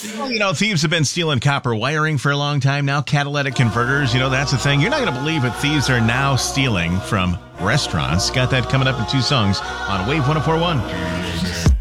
Well, thieves have been stealing copper wiring for a long time now. Catalytic converters, that's the thing. You're not going to believe what thieves are now stealing from restaurants. Got that coming up in 2 songs on Wave 104.1.